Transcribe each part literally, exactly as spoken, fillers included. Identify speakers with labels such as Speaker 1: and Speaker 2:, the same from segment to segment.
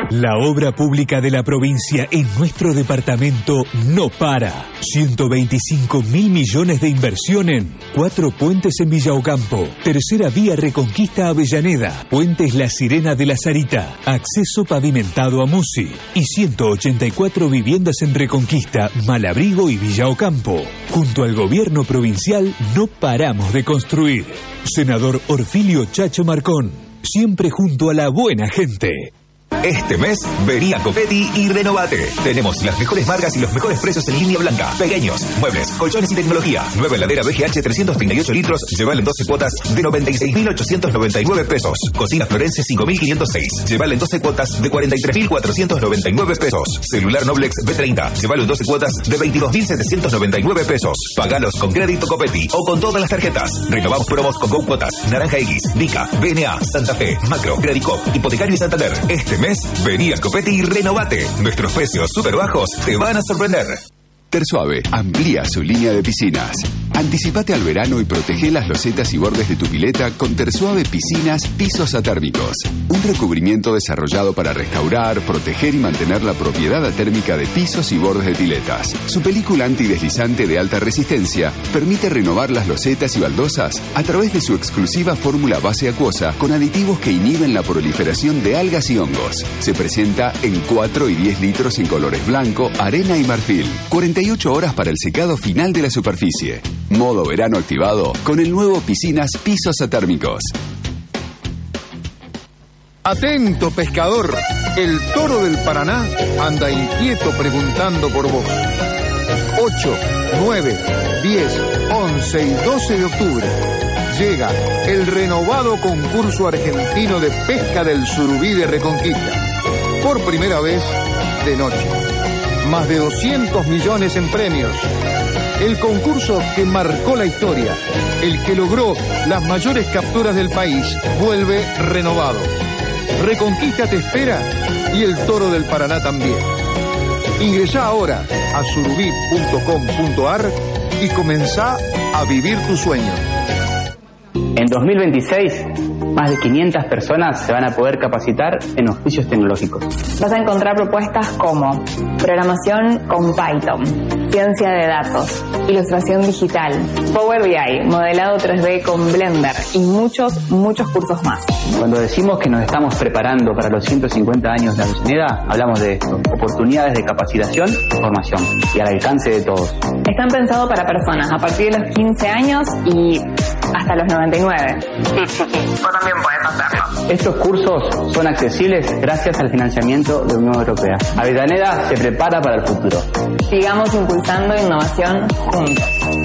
Speaker 1: La obra pública de la provincia en nuestro departamento no para. ciento veinticinco mil millones de inversión en cuatro puentes en Villa Ocampo, tercera vía Reconquista Avellaneda, puentes La Sirena de la Sarita, acceso pavimentado a Musi y ciento ochenta y cuatro viviendas en Reconquista, Malabrigo y Villa Ocampo. Junto al gobierno provincial no paramos de construir. Senador Orfilio Chacho Marcón, siempre junto a la buena gente.
Speaker 2: Este mes, vení a Copetti y renovate. Tenemos las mejores marcas y los mejores precios en línea blanca. Pequeños, muebles, colchones y tecnología. Nueva heladera B G H trescientos treinta y ocho litros, llévala en doce cuotas de noventa y seis mil ochocientos noventa y nueve pesos. Cocina Florence cinco mil quinientos seis, llévala en doce cuotas de cuarenta y tres mil cuatrocientos noventa y nueve pesos. Celular Noblex B treinta, llévalo en doce cuotas de veintidós mil setecientos noventa y nueve pesos. Pagalos con crédito Copetti o con todas las tarjetas. Renovamos promos con Go Cuotas, Naranja X, Nica, B N A, Santa Fe, Macro, Credicop, Hipotecario y Santander. Este mes, vení a Copetti y renovate. Nuestros precios súper bajos te van a sorprender.
Speaker 3: Tersuave amplía su línea de piscinas. Anticipate al verano y protege las losetas y bordes de tu pileta con Tersuave Piscinas Pisos Atérmicos. Un recubrimiento desarrollado para restaurar, proteger y mantener la propiedad atérmica de pisos y bordes de piletas. Su película antideslizante de alta resistencia permite renovar las losetas y baldosas a través de su exclusiva fórmula base acuosa con aditivos que inhiben la proliferación de algas y hongos. Se presenta en cuatro y diez litros en colores blanco, arena y marfil. cuarenta y ocho horas para el secado final de la superficie. Modo verano activado con el nuevo Piscinas Pisos Atérmicos.
Speaker 4: Atento, pescador. El toro del Paraná anda inquieto preguntando por vos. ocho, nueve, diez, once y doce de octubre llega el renovado concurso argentino de pesca del surubí de Reconquista. Por primera vez de noche. Más de doscientos millones en premios. El concurso que marcó la historia, el que logró las mayores capturas del país, vuelve renovado. Reconquista te espera y el Toro del Paraná también. Ingresá ahora a surubí punto com punto ar y comenzá a vivir tu sueño.
Speaker 5: En dos mil veintiséis, más de quinientas personas se van a poder capacitar en oficios tecnológicos.
Speaker 6: Vas a encontrar propuestas como programación con Python, ciencia de datos, ilustración digital, Power B I, modelado tres D con Blender y muchos, muchos cursos más.
Speaker 5: Cuando decimos que nos estamos preparando para los ciento cincuenta años de Avellaneda, hablamos de esto, oportunidades de capacitación y formación, y al alcance de todos.
Speaker 6: Están pensados para personas a partir de los quince años y hasta los noventa y nueve. Sí, sí, sí, vos también podés hacerlo.
Speaker 5: Estos cursos son accesibles gracias al financiamiento de la Unión Europea. Avellaneda se prepara para el futuro.
Speaker 6: Sigamos impulsando innovación juntos.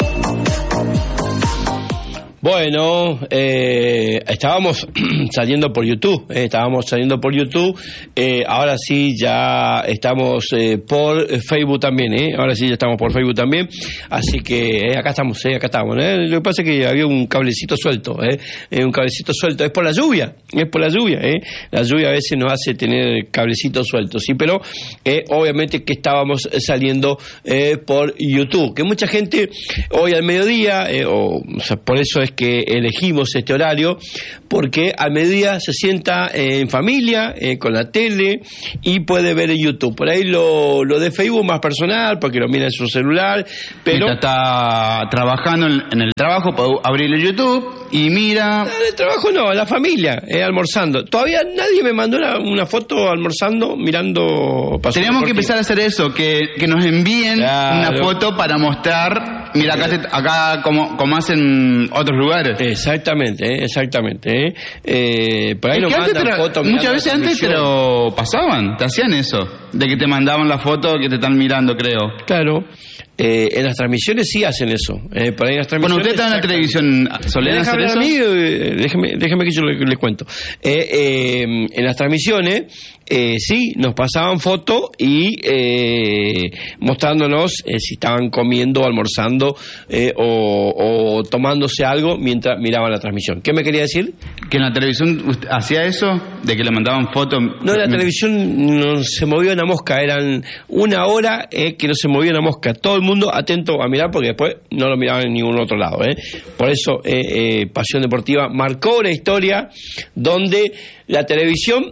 Speaker 7: Bueno, eh, estábamos saliendo por YouTube, eh, estábamos saliendo por YouTube, eh, ahora sí ya estamos eh, por Facebook también, eh, ahora sí ya estamos por Facebook también, así que eh, acá estamos, eh, acá estamos, eh. Lo que pasa es que había un cablecito suelto, eh, eh, un cablecito suelto, es por la lluvia, es por la lluvia, eh, la lluvia a veces nos hace tener cablecitos sueltos, sí, pero eh, obviamente que estábamos saliendo eh, por YouTube, que mucha gente hoy al mediodía, eh, o, o sea, por eso es que elegimos este horario, porque al mediodía se sienta eh, en familia, eh, con la tele, y puede ver en YouTube. Por ahí lo, lo de Facebook más personal, porque lo mira en su celular, pero...
Speaker 8: Mientras está trabajando en, en el trabajo, puede abrir el YouTube y mira...
Speaker 7: En el trabajo no, la familia, eh, almorzando. Todavía nadie me mandó una, una foto almorzando, mirando...
Speaker 8: Tenemos que empezar a hacer eso, que, que nos envíen claro. una foto para mostrar... Mira, acá, acá como, como hacen otros lugares.
Speaker 7: Exactamente, eh, exactamente. Eh. Eh, por ahí
Speaker 8: es
Speaker 7: nos mandan
Speaker 8: lo,
Speaker 7: fotos.
Speaker 8: Muchas veces antes te lo pasaban, te hacían eso, de que te mandaban la foto que te están mirando, creo.
Speaker 7: Claro. Eh, en las transmisiones sí hacen eso. Eh, por ahí en las transmisiones.
Speaker 8: Bueno, usted está en la televisión, ¿solían hacer eso? A mí,
Speaker 7: eh, déjeme, déjeme que yo le, le cuento. Eh, eh, en las transmisiones, eh, sí, nos pasaban fotos y eh, mostrándonos eh, si estaban comiendo, almorzando eh, o, o tomándose algo mientras miraban la transmisión. ¿Qué me quería decir?
Speaker 8: Que en la televisión hacía eso, de que le mandaban fotos.
Speaker 7: No, en la televisión no se movía una mosca, eran una hora eh, que no se movía una mosca. Todo el mundo atento a mirar porque después no lo miraban en ningún otro lado, ¿eh? Por eso eh, eh, Pasión Deportiva marcó una historia donde la televisión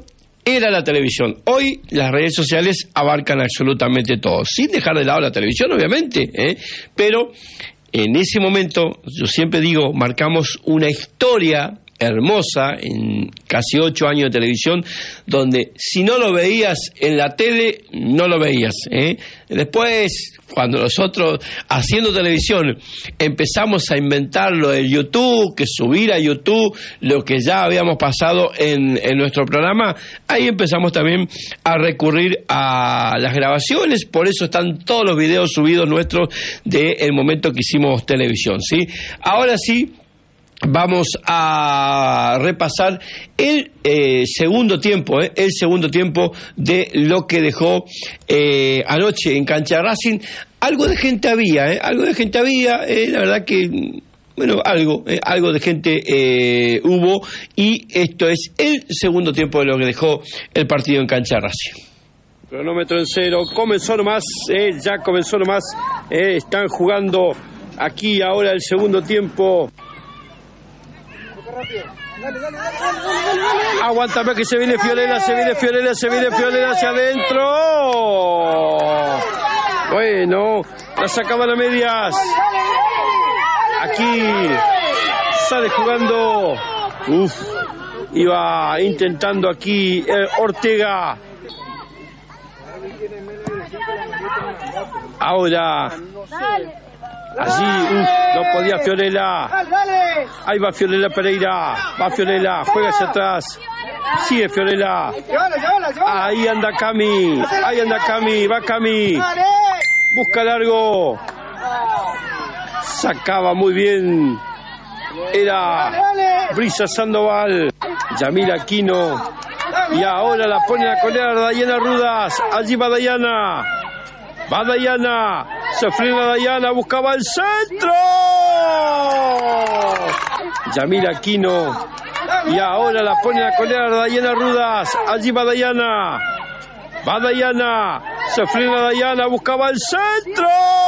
Speaker 7: era la televisión. Hoy las redes sociales abarcan absolutamente todo, sin dejar de lado la televisión, obviamente, ¿eh? Pero en ese momento, yo siempre digo, marcamos una historia hermosa en casi ocho años de televisión, donde si no lo veías en la tele, no lo veías, ¿eh? Después, cuando nosotros haciendo televisión empezamos a inventar lo del YouTube, que subir a YouTube lo que ya habíamos pasado en, en nuestro programa, ahí empezamos también a recurrir a las grabaciones. Por eso están todos los videos subidos nuestros del momento que hicimos televisión, ¿sí? Ahora sí, vamos a repasar el eh, segundo tiempo, eh, el segundo tiempo de lo que dejó eh, anoche en cancha de Racing. Algo de gente había, eh, algo de gente había, eh, la verdad que, bueno, algo, eh, algo de gente eh, hubo, y esto es el segundo tiempo de lo que dejó el partido en cancha de Racing. Cronómetro en cero, comenzó nomás, eh, ya comenzó nomás, eh, están jugando aquí ahora el segundo tiempo. Dale, dale, dale, dale, dale, dale. Aguántame que se viene Fiorella, se viene Fiorella, se viene Fiorella hacia adentro. Bueno, la sacaban a medias. Aquí sale jugando. Uf, iba intentando aquí eh, Ortega. Ahora. Allí, uff, no podía Fiorella. Ahí va Fiorella Pereira. Va Fiorella, juega hacia atrás. Sigue Fiorella. Ahí anda Cami. Ahí anda Cami. Va Cami. Busca largo. Sacaba muy bien. Era Brisa Sandoval. Yamil Aquino. Y ahora la pone a colear Dayana Rudas. Allí va Dayana. Va Dayana. Se frena Dayana, buscaba el centro. Yamil Aquino. Y ahora la pone a colear Dayana Rudas. Allí va Dayana. Va Dayana. Se frena Dayana, buscaba el centro.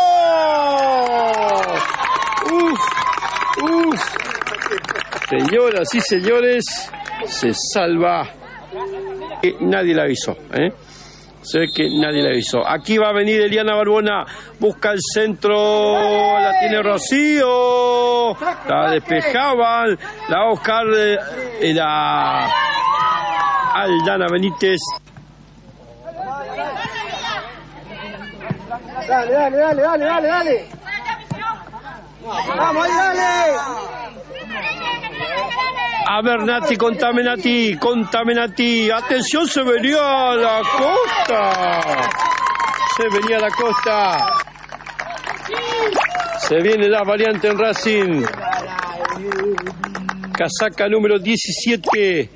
Speaker 7: Uf, uf. Señoras y señores, se salva. Eh, nadie la avisó, ¿eh? Se ve que nadie le avisó. Aquí va a venir Eliana Barbona. Busca el centro. La tiene Rocío. La despejaban. La Oscar. Eh, la Aldana Benítez.
Speaker 9: Dale, dale, dale, dale, dale, dale. Vamos, dale.
Speaker 7: A ver, Nati, contame, Nati, contame, Nati. Atención, se venía a la costa. Se venía a la costa. Se viene la variante en Racing. Casaca número diecisiete.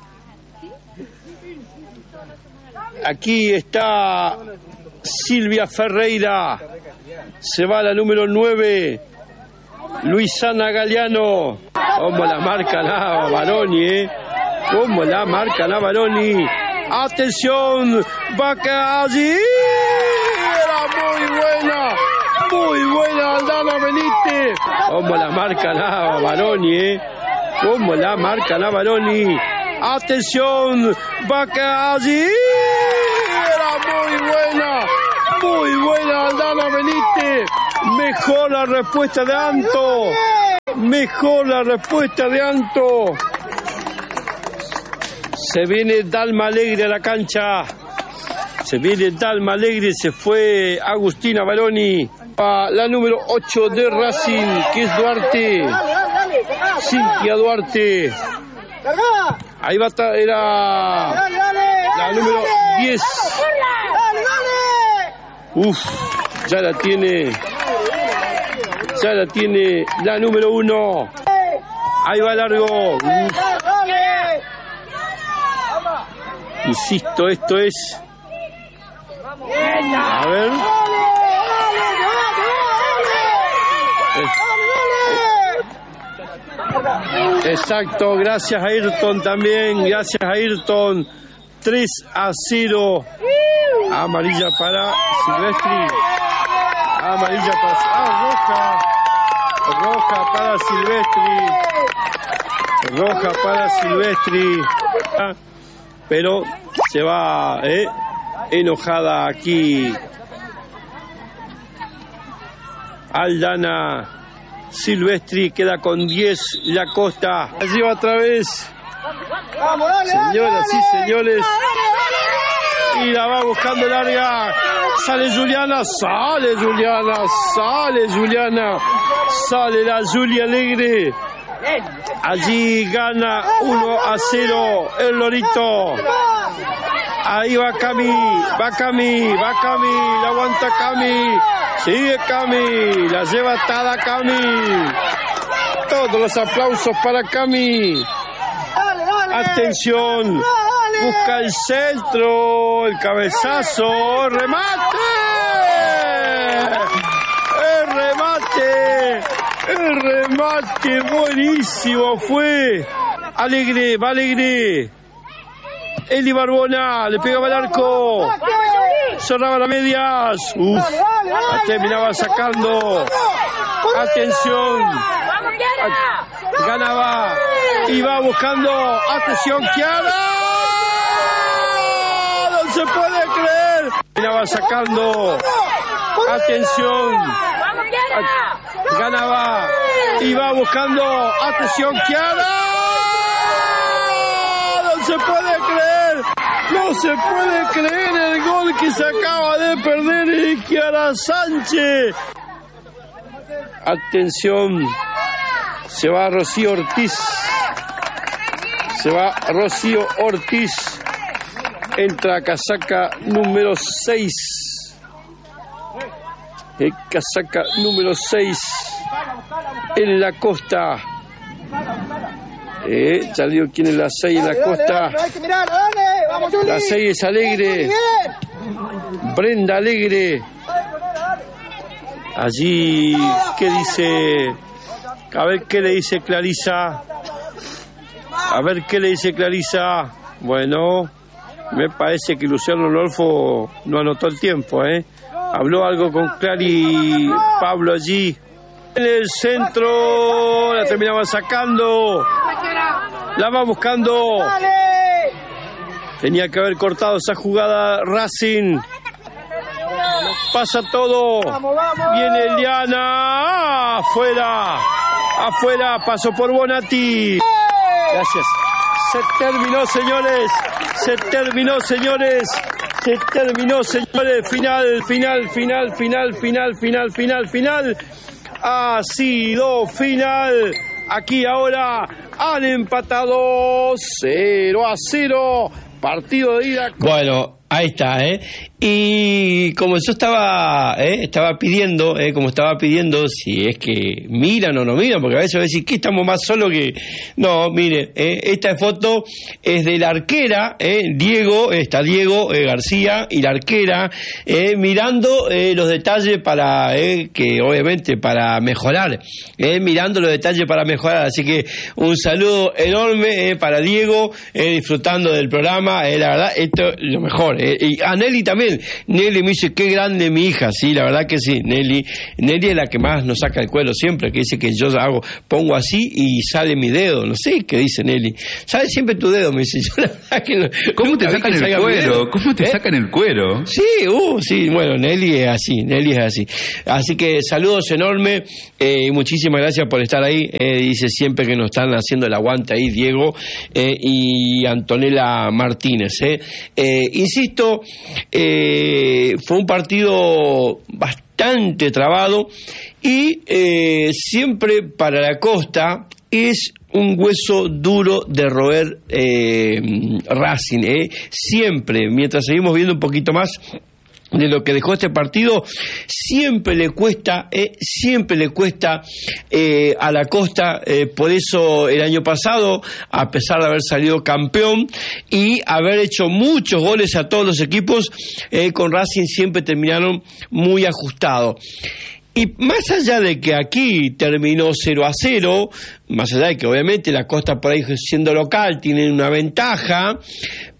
Speaker 7: Aquí está Silvia Ferreira. Se va a la número nueve. Luisana Galeano. Como la marca la Baroni, eh. Como la marca la Baroni. Atención, va a allí. Era muy buena. Muy buena Aldana Benítez. Como la marca la Baroni, eh. Como la marca la Baroni. Atención, va a allí. Era muy buena. Muy buena Aldana Benítez. Mejor la respuesta de Anto. Mejor la respuesta de Anto. Se viene Dalma Alegre a la cancha. Se viene Dalma Alegre. Se fue Agustina Baroni. A la número ocho de Racing, que es Duarte. Cintia Duarte. Ahí va, era la número diez. Uf, ya la tiene. Ya la tiene la número uno. Ahí va largo. Uf. Insisto, esto es. A ver. Exacto, gracias a Ayrton también. Gracias a Ayrton. tres a cero. Amarilla para Silvestri. Amarilla para... Ah, roja. Roja para Silvestri. Roja para Silvestri. Ah, pero se va eh, enojada aquí Aldana Silvestri, queda con diez la Costa, la lleva otra vez. Señoras y señores, y la va buscando larga, sale Juliana, sale Juliana, sale Juliana, sale la Julia Alegre, allí gana uno a cero el Lorito, ahí va Cami, va Cami, va Cami, la aguanta Cami, sigue Cami, la lleva atada Cami, todos los aplausos para Cami. Atención, busca el centro, el cabezazo, el remate, el remate, el remate, buenísimo fue. Alegre, va Alegre, Eli Barbona, le pegaba el arco, cerraba las medias, uf, la terminaba sacando. Atención, ganaba y va buscando, atención, Kiara, no se puede creer, terminaba sacando, atención, ganaba y va buscando, atención, Kiara, no se puede creer, no se puede creer el gol que se acaba de perder de Kiara Sánchez. Atención, se va Rocío Ortiz, se va Rocío Ortiz, entra casaca número seis, el casaca número seis en la Costa, eh, ya digo quién es la seis en la Costa, la seis es Alegre, Brenda Alegre. Allí, ¿qué dice? A ver qué le dice Clarisa. A ver qué le dice Clarisa. Bueno, me parece que Luciano Rodolfo no anotó el tiempo, ¿eh? Habló algo con Clary Pablo allí. En el centro, la terminaba sacando. La va buscando. Tenía que haber cortado esa jugada Racing. Pasa todo, viene Eliana, afuera, afuera, pasó por Bonatti. Gracias. Se terminó, señores, se terminó, señores, se terminó, señores, final, final, final, final, final, final, final, final. Ha sido final. Aquí ahora han empatado cero a cero. Partido de ida. Bueno, ahí está, ¿eh? Y como yo estaba eh, estaba pidiendo, eh, como estaba pidiendo, si es que miran o no miran, porque a veces voy a decir que estamos más solos que... No, mire, eh, esta foto es de la arquera, eh, Diego, está Diego eh, García, y la arquera, eh, mirando eh, los detalles para, eh, que obviamente para mejorar, eh, mirando los detalles para mejorar, así que un saludo enorme eh, para Diego, eh, disfrutando del programa, eh, la verdad, esto es lo mejor, eh, y a Nelly también. Nelly me dice, qué grande mi hija, sí, la verdad que sí, Nelly, Nelly es la que más nos saca el cuero siempre, que dice que yo hago, pongo así y sale mi dedo, no sé qué dice Nelly, sale siempre tu dedo, me dice, yo la verdad que no,
Speaker 8: ¿cómo te sacan el cuero? ¿Cómo te
Speaker 7: ¿Eh?
Speaker 8: sacan el cuero?
Speaker 7: Sí, uh, sí, bueno, Nelly es así, Nelly es así, así que saludos enormes, eh, y muchísimas gracias por estar ahí, eh, dice siempre que nos están haciendo el aguante ahí, Diego, eh, y Antonella Martínez, eh, eh insisto, eh, Eh, fue un partido bastante trabado y eh, siempre para la Costa es un hueso duro de roer eh, Racing, eh. Siempre, mientras seguimos viendo un poquito más de lo que dejó este partido, siempre le cuesta, eh, siempre le cuesta eh, a la Costa, eh, por eso el año pasado, a pesar de haber salido campeón y haber hecho muchos goles a todos los equipos, eh, con Racing siempre terminaron muy ajustados. Y más allá de que aquí terminó cero a cero, más allá de que obviamente la Costa por ahí siendo local tiene una ventaja,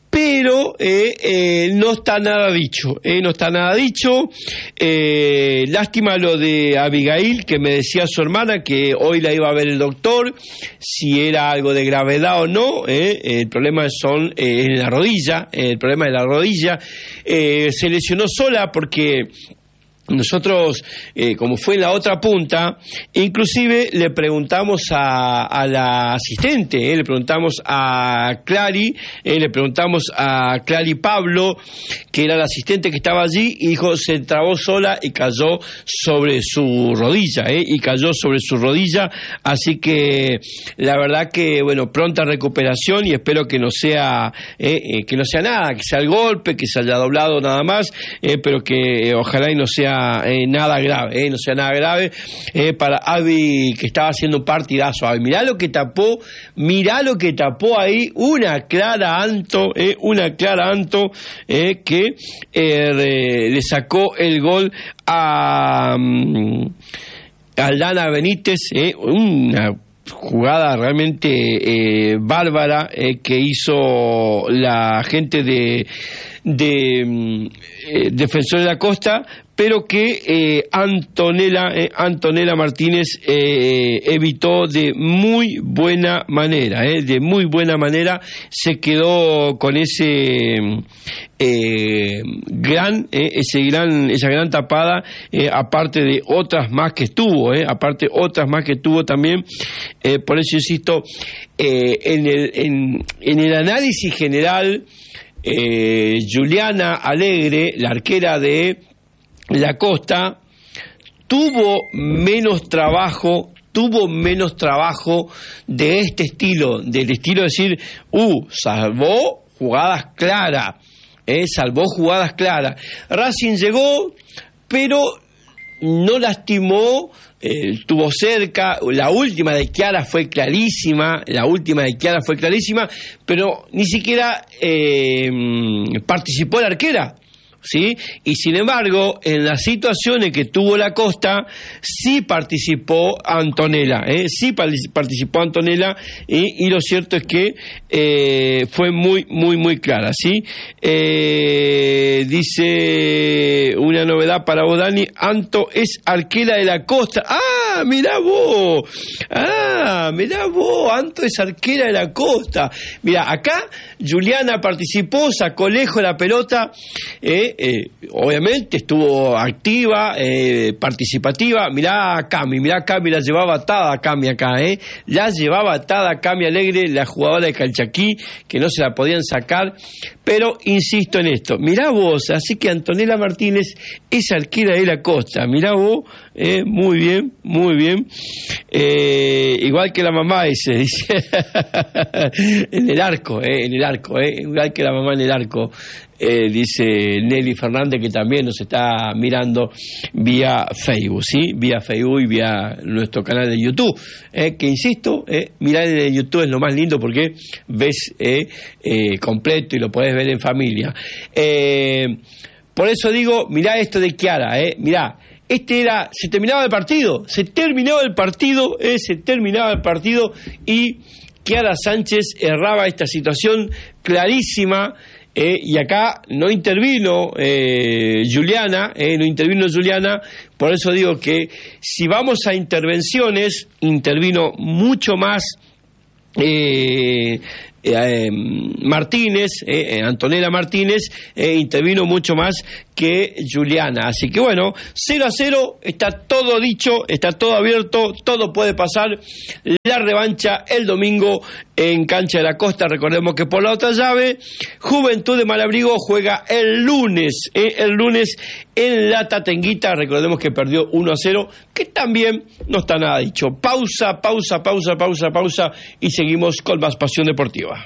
Speaker 7: pero eh, eh, no está nada dicho, eh, no está nada dicho. Eh, lástima lo de Abigail, que me decía su hermana que hoy la iba a ver el doctor, si era algo de gravedad o no. Eh, el problema son eh, en la rodilla, eh, el problema de la rodilla. Eh, se lesionó sola porque nosotros, eh, como fue en la otra punta, inclusive le preguntamos a, a la asistente, eh, le preguntamos a Clary, eh, le preguntamos a Clary Pablo, que era la asistente que estaba allí, y dijo, se trabó sola y cayó sobre su rodilla, eh, y cayó sobre su rodilla, así que la verdad que, bueno, pronta recuperación, y espero que no sea, eh, eh, que no sea nada, que sea el golpe, que se haya doblado nada más, eh, pero que eh, ojalá y no sea Eh, nada grave, eh, no sea nada grave eh, para Avi, que estaba haciendo un partidazo. Avi, mirá lo que tapó, mirá lo que tapó ahí, una clara Anto, eh, una clara Anto eh, que eh, le, le sacó el gol a um, Aldana Benítez, eh, una jugada realmente eh, bárbara eh, que hizo la gente de de eh, Defensor de la Costa, pero que eh, Antonella, eh, Antonella Martínez eh, evitó de muy buena manera, eh, de muy buena manera, se quedó con ese eh, gran, eh, ese gran, esa gran tapada, eh, aparte de otras más que estuvo, eh, aparte otras más que estuvo también, eh, por eso insisto, eh, en el, en, en el análisis general, eh, Juliana Alegre, la arquera de La Costa, tuvo menos trabajo, tuvo menos trabajo de este estilo, del estilo de decir, uh, salvó jugadas claras, eh, salvó jugadas claras. Racing llegó, pero no lastimó, eh, estuvo cerca, la última de Chiara fue clarísima, la última de Chiara fue clarísima, pero ni siquiera eh, participó la arquera, ¿sí? Y sin embargo, en las situaciones que tuvo la Costa, sí participó Antonella, ¿eh? sí participó Antonella, y, y lo cierto es que eh, fue muy, muy, muy clara, ¿sí? Eh, dice una novedad para vos, Dani, Anto es arquera de la Costa. ¡Ah, mirá vos! ¡Ah, mirá vos! Anto es arquera de la Costa. Mirá, acá Juliana participó, sacó lejos la pelota, eh, Eh, obviamente estuvo activa, eh, participativa. Mirá a Cami, mirá a Cami, la llevaba atada a Cami acá, eh. La llevaba atada a Cami Alegre, la jugadora de Calchaquí, que no se la podían sacar. Pero insisto en esto, mirá vos, así que Antonella Martínez es arquera de la Costa, mirá vos, eh, muy bien, muy bien, eh, igual que la mamá ese, dice, en el arco, eh, en el arco, eh, igual que la mamá en el arco. Eh, dice Nelly Fernández, que también nos está mirando vía Facebook, ¿sí? Vía Facebook y vía nuestro canal de YouTube, eh, que insisto, eh, mirar en YouTube es lo más lindo porque ves eh, eh, completo y lo podés ver en familia. Eh, por eso digo, mirá esto de Chiara, eh, mirá, este era, se terminaba el partido, se terminaba el partido, eh, se terminaba el partido y Chiara Sánchez erraba esta situación clarísima. Eh, y acá no intervino eh, Juliana, eh, no intervino Juliana, por eso digo que si vamos a intervenciones, intervino mucho más eh, eh, Martínez, eh, Antonella Martínez, eh, intervino mucho más que Juliana, así que bueno, cero a cero, está todo dicho, está todo abierto, todo puede pasar. La revancha el domingo en Cancha de la Costa, recordemos que por la otra llave, Juventud de Malabrigo juega el lunes, eh, el lunes en la Tatenguita, recordemos que perdió uno a cero, que también no está nada dicho. Pausa, pausa, pausa, pausa, pausa, y seguimos con más Pasión Deportiva.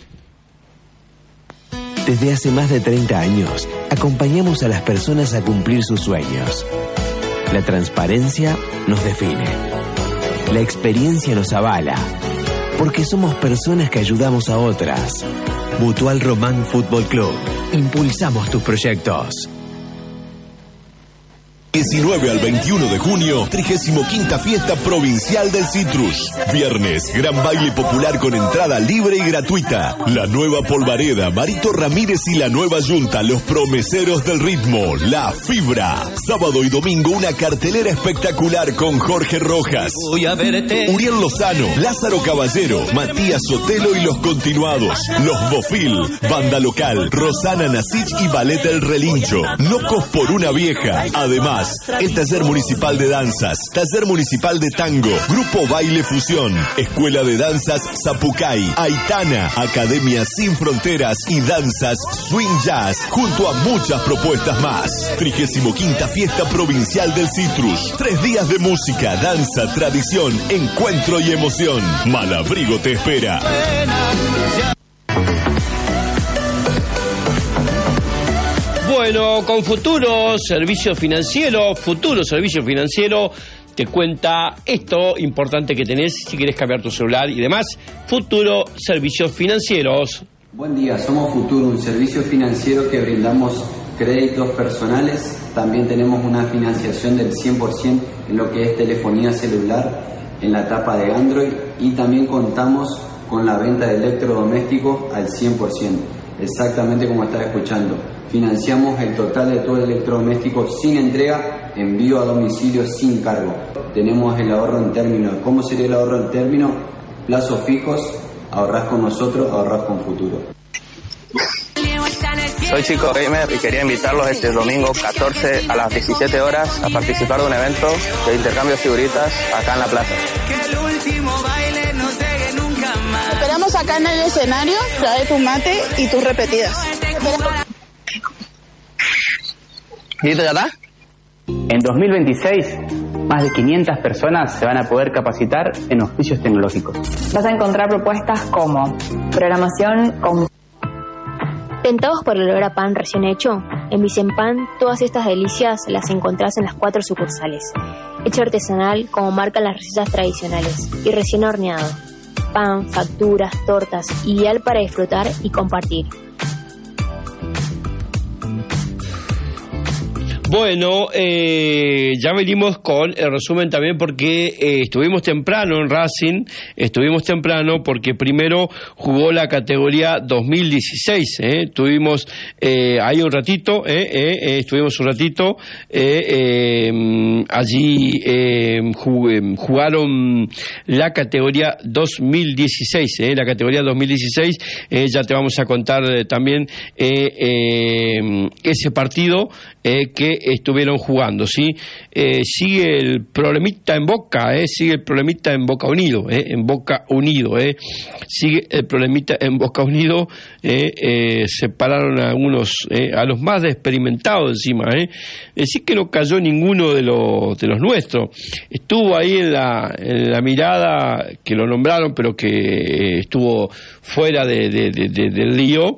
Speaker 10: Desde hace más de treinta años, acompañamos a las personas a cumplir sus sueños. La transparencia nos define. La experiencia nos avala. Porque somos personas que ayudamos a otras. Mutual Román Fútbol Club. Impulsamos tus proyectos.
Speaker 11: diecinueve al veintiuno de junio, trigésimo quinta Fiesta Provincial del Citrus. Viernes, gran baile popular con entrada libre y gratuita. La Nueva Polvareda, Marito Ramírez y la Nueva Yunta, los promeseros del ritmo, La Fibra. Sábado y domingo, una cartelera espectacular con Jorge Rojas, Uriel Lozano, Lázaro Caballero, Matías Sotelo y los continuados, Los Bofil, Banda Local, Rosana Nasich y Ballet El Relincho, Locos por una Vieja. Además, el Taller Municipal de Danzas, Taller Municipal de Tango, Grupo Baile Fusión, Escuela de Danzas Zapucay, Aitana, Academia Sin Fronteras y Danzas Swing Jazz, junto a muchas propuestas más. trigésimo quinta Fiesta Provincial del Citrus. Tres días de música, danza, tradición, encuentro y emoción. Malabrigo te espera.
Speaker 7: Bueno, con Futuro Servicio Financiero, Futuro Servicio Financiero te cuenta esto importante que tenés si querés cambiar tu celular y demás. Futuro Servicios Financieros.
Speaker 12: Buen día, somos Futuro, un servicio financiero que brindamos créditos personales. También tenemos una financiación del cien por ciento en lo que es telefonía celular en la etapa de Android, y también contamos con la venta de electrodomésticos al cien por ciento, exactamente como estás escuchando. Financiamos el total de todo el electrodoméstico sin entrega, envío a domicilio sin cargo. Tenemos el ahorro en términos. ¿Cómo sería el ahorro en términos? Plazos fijos, ahorrás con nosotros, ahorrás con Futuro.
Speaker 13: Soy Chico Gamer y quería invitarlos este domingo catorce a las diecisiete horas a participar de un evento de intercambio de figuritas acá en la plaza.
Speaker 14: Te esperamos acá en el escenario, trae tu mate y tus repetidas.
Speaker 13: ¿Listo ya está?
Speaker 5: En dos mil veintiséis, más de quinientas personas se van a poder capacitar en oficios tecnológicos.
Speaker 6: Vas a encontrar propuestas como programación con...
Speaker 15: ¿Tentados por el olor a pan recién hecho? En Vicempan, todas estas delicias las encontrás en las cuatro sucursales. Hecho artesanal, como marcan las recetas tradicionales, y recién horneado. Pan, facturas, tortas, ideal para disfrutar y compartir.
Speaker 7: Bueno, eh, ya venimos con el resumen también porque eh, estuvimos temprano en Racing, estuvimos temprano porque primero jugó la categoría dos mil dieciséis, eh, estuvimos eh, ahí un ratito, eh, eh, eh, estuvimos un ratito, eh, eh, allí eh, jugaron la categoría dos mil dieciséis, eh, la categoría dos mil dieciséis, eh, ya te vamos a contar eh, también eh, eh, ese partido eh, que estuvieron jugando, ¿sí? Eh, sigue el problemita en Boca, ¿eh? Sigue el problemita en Boca Unido, ¿eh? En Boca Unido, ¿eh? Sigue el problemita en Boca Unido, ¿eh? Eh, separaron a algunos, ¿eh? A los más experimentados encima, ¿eh? Decir que no cayó ninguno de los, de los nuestros. Estuvo ahí en la, en la mirada, que lo nombraron, pero que eh, estuvo fuera de, de, de, de, del lío.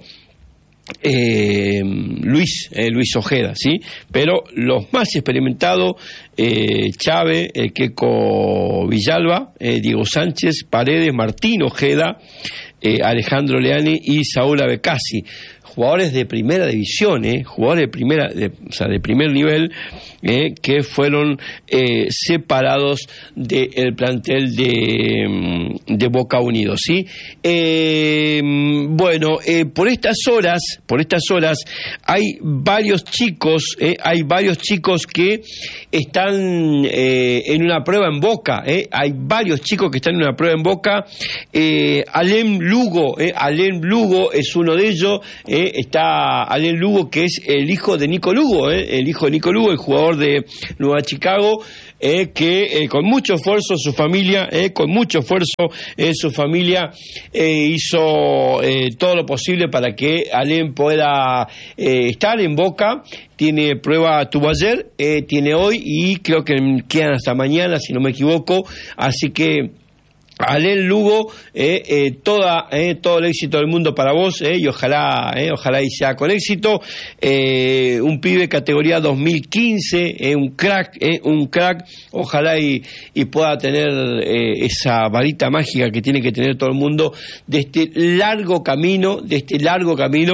Speaker 7: Eh, Luis, eh, Luis Ojeda, ¿sí? Pero los más experimentados, eh, Chávez, eh, Queco Villalba, eh, Diego Sánchez, Paredes, Martín Ojeda, eh, Alejandro Leani y Saúl Abecasi. Jugadores de primera división, eh, jugadores de primera, de, o sea, de primer nivel, eh, que fueron eh, separados del plantel de, de Boca Unidos, ¿sí? Eh, bueno, eh, por estas horas, por estas horas, hay varios chicos, eh, hay varios chicos que están eh, en una prueba en Boca, eh, hay varios chicos que están en una prueba en Boca. Eh, Alem Lugo, eh, Alem Lugo es uno de ellos. Eh, está Alem Lugo, que es el hijo de Nico Lugo, eh, el hijo de Nico Lugo, el jugador de Nueva Chicago, eh, que eh, con mucho esfuerzo su familia, eh, con mucho esfuerzo eh, su familia eh, hizo eh, todo lo posible para que Alem pueda eh, estar en Boca. Tiene prueba, tuvo ayer, eh, tiene hoy y creo que quedan hasta mañana, si no me equivoco, así que Alem Lugo, eh, eh, toda, eh, todo el éxito del mundo para vos, eh, y ojalá, eh, ojalá y sea con éxito. Eh, un pibe categoría dos mil quince, eh, un crack, eh, un crack, ojalá y, y pueda tener eh, esa varita mágica que tiene que tener todo el mundo de este largo camino, de este largo camino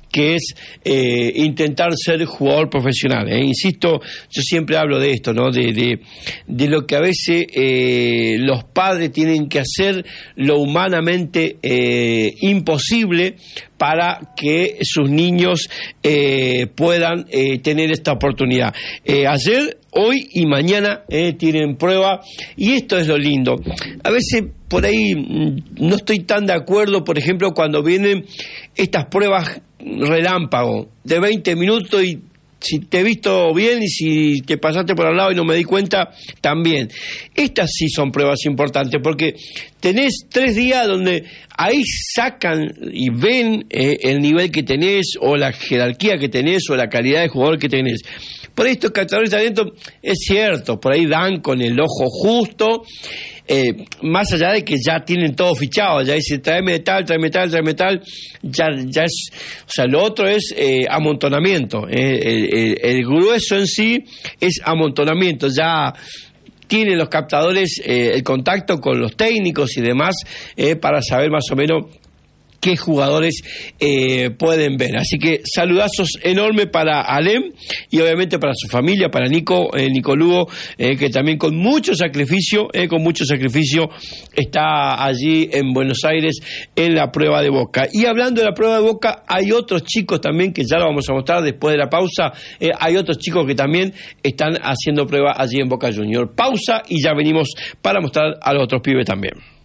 Speaker 7: que es eh, intentar ser jugador profesional. ¿eh? Insisto, yo siempre hablo de esto, ¿no? De, de, de lo que a veces eh, los padres tienen que hacer lo humanamente eh, imposible para que sus niños eh, puedan eh, tener esta oportunidad. Eh, ayer, hoy y mañana eh, tienen prueba, y esto es lo lindo. A veces por ahí no estoy tan de acuerdo, por ejemplo, cuando vienen estas pruebas relámpago de veinte minutos y si te he visto bien y si te pasaste por al lado y no me di cuenta, también. Estas sí son pruebas importantes porque tenés tres días donde ahí sacan y ven eh, el nivel que tenés o la jerarquía que tenés o la calidad de jugador que tenés. Por ahí estos captadores de talento, es cierto, por ahí dan con el ojo justo, eh, más allá de que ya tienen todo fichado, ya dice tráeme tal, tráeme tal, tráeme tal, ya, ya es, o sea, lo otro es eh, amontonamiento, eh, el, el, el grueso en sí es amontonamiento, ya tienen los captadores eh, el contacto con los técnicos y demás eh, para saber más o menos qué jugadores eh, pueden ver. Así que saludazos enormes para Alem y obviamente para su familia, para Nico, eh, Nico Lugo, eh, que también con mucho sacrificio, eh, con mucho sacrificio está allí en Buenos Aires en la prueba de Boca. Y hablando de la prueba de Boca, hay otros chicos también que ya lo vamos a mostrar después de la pausa, eh, hay otros chicos que también están haciendo prueba allí en Boca Junior. Pausa y ya venimos para mostrar a los otros pibes también.